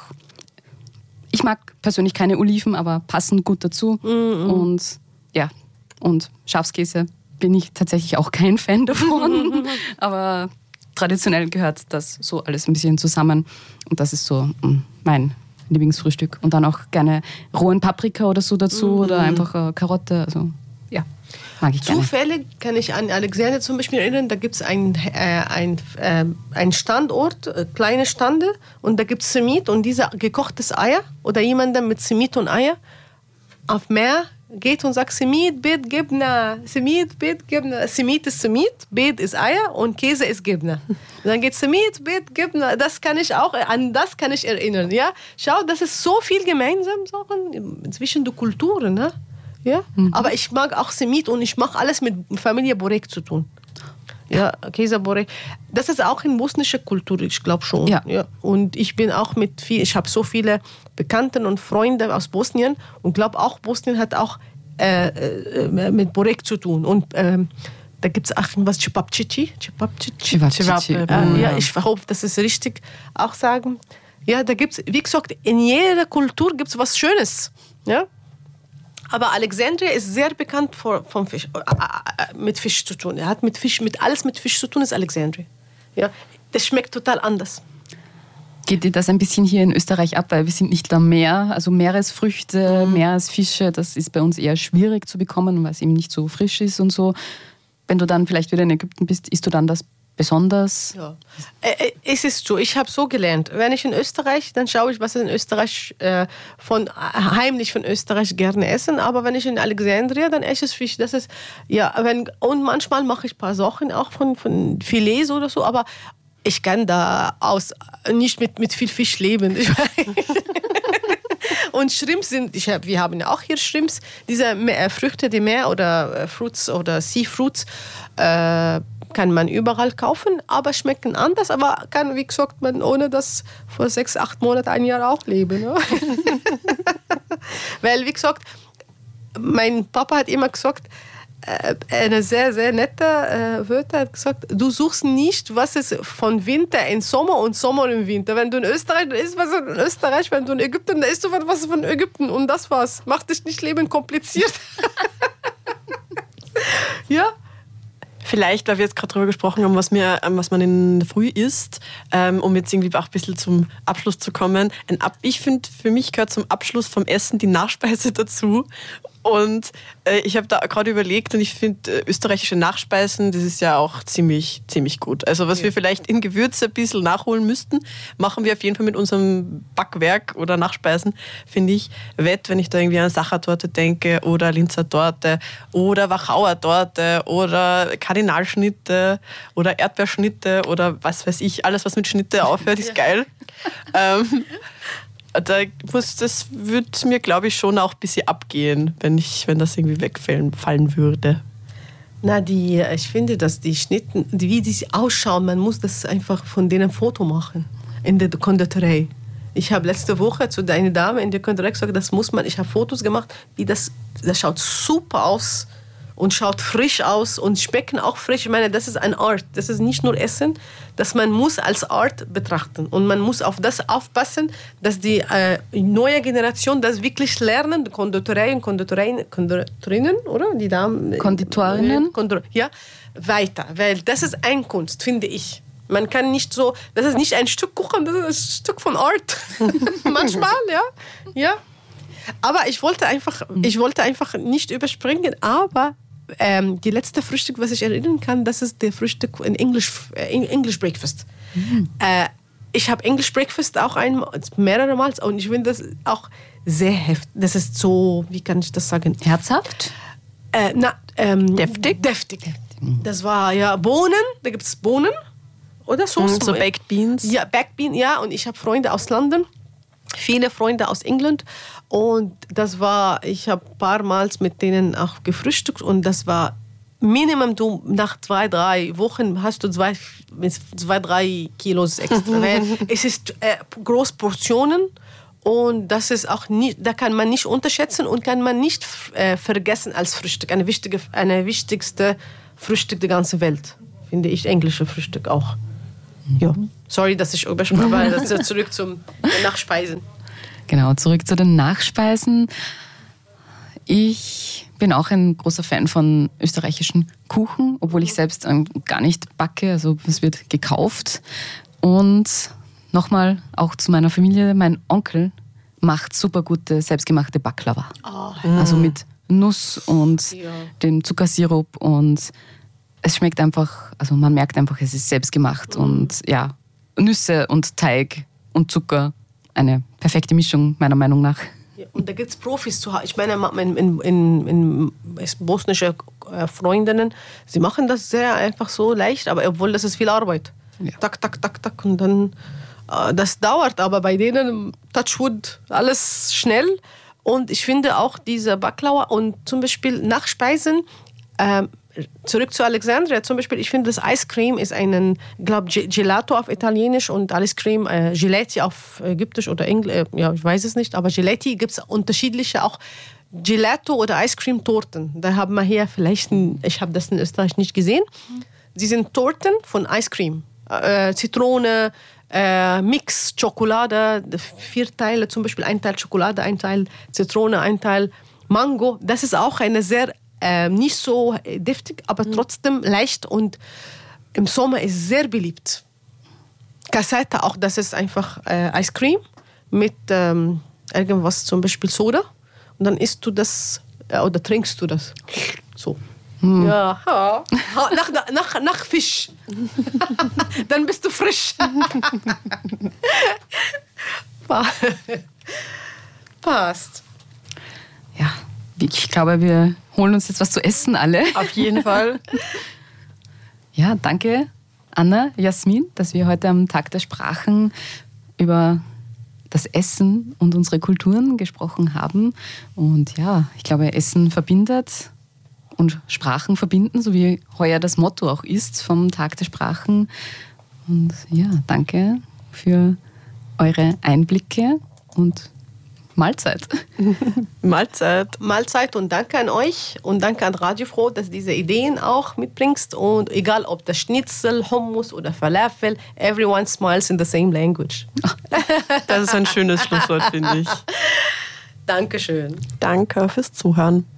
[SPEAKER 3] ich mag persönlich keine Oliven, aber passen gut dazu mm-hmm. und ja, und Schafskäse bin ich tatsächlich auch kein Fan davon, aber traditionell gehört das so alles ein bisschen zusammen und das ist so mh, mein Lieblingsfrühstück und dann auch gerne rohen Paprika oder so dazu mm-hmm. oder einfach äh, Karotte, also ja, mag ich gerne.
[SPEAKER 1] Zufällig kann ich an Alexandria zum Beispiel erinnern, da gibt es einen äh, ein, äh, ein Standort, äh, kleine Stande und da gibt es Semit und diese gekochtes Eier oder jemand mit Semit und Eier auf Meer geht und sagt Semit, Bit, Gibna, Semit, Bit, Gibna. Semit ist Semit, Bit ist Eier und Käse ist Gibna. Und dann geht Semit, Bit, Gibna. Das kann ich auch, an das kann ich erinnern. Ja? Schau, das ist so viel gemeinsam zwischen den Kulturen. Ne? Ja? Mhm. Aber ich mag auch Semit und ich mache alles mit Familie Borek zu tun. Ja, Käse Borek. Das ist auch in bosnischer Kultur, ich glaube schon.
[SPEAKER 3] Ja.
[SPEAKER 1] Ja. Und ich bin auch mit viel, ich habe so viele Bekannten und Freunde aus Bosnien und glaube auch, Bosnien hat auch äh, äh, mit Borek zu tun. Und ähm, da gibt es auch was, Cevapcici. Cevapcici. Äh, ja, ich hoffe, das ist richtig auch sagen. Ja, da gibt es, wie gesagt, in jeder Kultur gibt es was Schönes. Ja? Aber Alexandria ist sehr bekannt für, vom Fisch, äh, mit Fisch zu tun. Er hat mit Fisch, mit alles mit Fisch zu tun, ist Alexandria. Ja, das schmeckt total anders.
[SPEAKER 3] Geht dir das ein bisschen hier in Österreich ab, weil wir sind nicht am Meer, also Meeresfrüchte, mhm. Meeresfische, das ist bei uns eher schwierig zu bekommen, weil es eben nicht so frisch ist und so. Wenn du dann vielleicht wieder in Ägypten bist, isst du dann das besonders?
[SPEAKER 1] Ja. Äh, es ist so, ich habe so gelernt. Wenn ich in Österreich, dann schaue ich, was in Österreich äh, von heimlich von Österreich gerne essen. Aber wenn ich in Alexandria, dann esse ich Fisch. Das ist ja, wenn, und manchmal mache ich ein paar Sachen auch von, von Filets oder so. Aber ich kann da aus nicht mit, mit viel Fisch leben. Und Shrimps sind, ich hab, wir haben ja auch hier Shrimps, diese äh, Früchte, die Meer oder äh, Fruits oder Seafruits, äh, kann man überall kaufen, aber schmecken anders. Aber kann, wie gesagt, man ohne das vor sechs, acht Monaten, ein Jahr auch leben. Ne? Weil, wie gesagt, mein Papa hat immer gesagt, äh, eine sehr, sehr nette äh, Wörter hat gesagt, du suchst nicht, was ist von Winter in Sommer und Sommer im Winter. Wenn du in Österreich, dann isst was in Österreich. Wenn du in Ägypten, dann isst du was von Ägypten. Und das war's. Macht dich nicht Leben kompliziert. Ja.
[SPEAKER 2] Vielleicht, weil wir jetzt gerade darüber gesprochen haben, was, mir, was man in der Früh isst, ähm, um jetzt irgendwie auch ein bisschen zum Abschluss zu kommen. Ein Ab- ich finde, für mich gehört zum Abschluss vom Essen die Nachspeise dazu. Und äh, ich habe da gerade überlegt und ich finde äh, österreichische Nachspeisen, das ist ja auch ziemlich, ziemlich gut. Also was ja. wir vielleicht in Gewürze ein bisschen nachholen müssten, machen wir auf jeden Fall mit unserem Backwerk oder Nachspeisen, finde ich, wett, wenn ich da irgendwie an Sachertorte denke oder Linzer Torte oder Wachauer Torte oder Kardinalschnitte oder Erdbeerschnitte oder was weiß ich, alles was mit Schnitte aufhört, ist geil. ähm, Da muss, das würde mir, glaube ich, schon auch ein bisschen abgehen, wenn, ich, wenn das irgendwie wegfallen fallen würde.
[SPEAKER 1] Na, die, ich finde, dass die Schnitten, wie die ausschauen, man muss das einfach von denen ein Foto machen in der Konditorei. Ich habe letzte Woche zu deiner Dame in der Konditorei gesagt, das muss man, ich habe Fotos gemacht, wie das, das schaut super aus und schaut frisch aus und schmecken auch frisch. Ich meine, das ist eine Art, das ist nicht nur Essen, das man muss als Art betrachten. Und man muss auf das aufpassen, dass die äh, neue Generation das wirklich lernen, die Konditorei und Konditorien, Konditorinnen, oder? Die Damen,
[SPEAKER 3] Konditorinnen?
[SPEAKER 1] Konditor, ja, weiter. Weil das ist eine Kunst, finde ich. Man kann nicht so, das ist nicht ein Stück Kuchen, das ist ein Stück von Art. Manchmal, ja. Ja. Aber ich wollte einfach, ich wollte einfach nicht überspringen, aber ähm, die letzte Frühstück, was ich erinnern kann, das ist der Frühstück in English, äh, English Breakfast. Mhm. Äh, ich habe English Breakfast auch einmal, mehrere Mal und ich finde das auch sehr heftig. Das ist so, wie kann ich das sagen?
[SPEAKER 3] Herzhaft?
[SPEAKER 1] Äh, na, ähm,
[SPEAKER 2] Deftig?
[SPEAKER 1] Deftig. Das war ja Bohnen, da gibt es Bohnen oder so.
[SPEAKER 2] So Baked Beans?
[SPEAKER 1] Ja, Baked Beans, ja. Und ich habe Freunde aus London, viele Freunde aus England. Und das war, ich habe ein paar Mal mit denen auch gefrühstückt und das war Minimum, du nach zwei, drei Wochen hast du zwei, zwei drei Kilos extra. Weil es ist äh, Großportionen und das ist auch nicht, da kann man nicht unterschätzen und kann man nicht äh, vergessen als Frühstück. Eine wichtige, eine wichtigste Frühstück der ganzen Welt, finde ich, englische Frühstück auch. Ja. Sorry, dass ich übersprach, weil das ist zurück zum Nachspeisen.
[SPEAKER 3] Genau, zurück zu den Nachspeisen. Ich bin auch ein großer Fan von österreichischen Kuchen, obwohl ich selbst ähm, gar nicht backe, also es wird gekauft. Und nochmal auch zu meiner Familie, mein Onkel macht super gute, selbstgemachte Baklava.
[SPEAKER 1] Oh,
[SPEAKER 3] also mit Nuss und
[SPEAKER 1] ja.
[SPEAKER 3] dem Zuckersirup und es schmeckt einfach, also man merkt einfach, es ist selbstgemacht. Mhm. Und ja, Nüsse und Teig und Zucker, eine perfekte Mischung meiner Meinung nach.
[SPEAKER 1] Ja, und da gibt es Profis zu Hause. Ich meine, in, in, in, in bosnische Freundinnen, sie machen das sehr einfach so leicht, aber obwohl das ist viel Arbeit. Ja. Tak, tak, tak, tak. Und dann, äh, das dauert, aber bei denen, Touchwood, alles schnell. Und ich finde auch diese Baklava und zum Beispiel Nachspeisen, äh, zurück zu Alexandria zum Beispiel, ich finde das Ice Cream ist ein, glaube Gelato auf Italienisch und Ice Cream, äh, Gelati auf Ägyptisch oder Englisch, äh, ja, ich weiß es nicht, aber Gelati gibt es unterschiedliche, auch Gelato oder Ice Cream Torten. Da haben wir hier vielleicht, ein, ich habe das in Österreich nicht gesehen, sie sind Torten von Ice Cream, äh, Zitrone, äh, Mix, Schokolade, vier Teile zum Beispiel, ein Teil Schokolade, ein Teil Zitrone, ein Teil Mango. Das ist auch eine sehr Äh, nicht so deftig, aber trotzdem leicht und im Sommer ist sehr beliebt. Cassata auch, das ist einfach äh, Ice Cream mit ähm, irgendwas, zum Beispiel Soda und dann isst du das äh, oder trinkst du das. So. Hm. Ja, ha. Ha, nach, nach, nach Fisch. Dann bist du frisch. Passt.
[SPEAKER 3] Ja, ich glaube, wir holen uns jetzt was zu essen alle.
[SPEAKER 2] Auf jeden Fall.
[SPEAKER 3] Ja, danke Anna, Jasmin, dass wir heute am Tag der Sprachen über das Essen und unsere Kulturen gesprochen haben. Und ja, ich glaube, Essen verbindet und Sprachen verbinden, so wie heuer das Motto auch ist vom Tag der Sprachen. Und ja, danke für eure Einblicke und Mahlzeit.
[SPEAKER 2] Mahlzeit.
[SPEAKER 1] Mahlzeit und danke an euch und danke an Radio Froh, dass du diese Ideen auch mitbringst. Und egal ob das Schnitzel, Hummus oder Falafel, everyone smiles in the same language.
[SPEAKER 2] Das ist ein schönes Schlusswort, finde ich.
[SPEAKER 1] Dankeschön.
[SPEAKER 2] Danke fürs Zuhören.